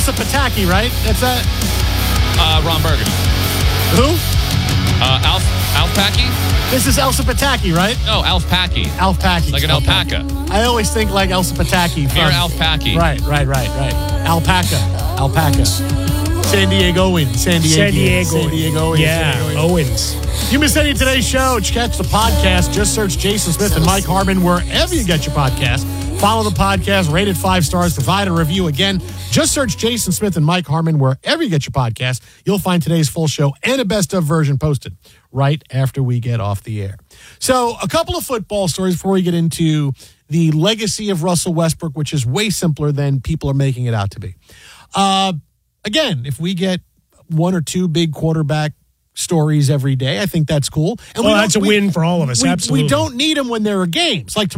Elsa Pataki, right? That's that. Ron Burgundy. Who? Alf Packy? This is Elsa Pataki, right? No, Alf Packy. Alf Packy. Like an alpaca. I always think like Elsa Pataki. You're Alf Packy. Right. Alpaca. San Diego. Yeah, Owens. You missed any of today's show? Catch the podcast. Just search Jason Smith and Mike Harmon wherever you get your podcast. Follow the podcast, rate it 5 stars, provide a review. Again, just search Jason Smith and Mike Harmon wherever you get your podcast. You'll find today's full show and a best-of version posted right after we get off the air. So a couple of football stories before we get into the legacy of Russell Westbrook, which is way simpler than people are making it out to be. Again, if we get 1 or 2 big quarterback stories every day, I think that's cool. And that's a win for all of us, absolutely. We don't need them when there are games. Like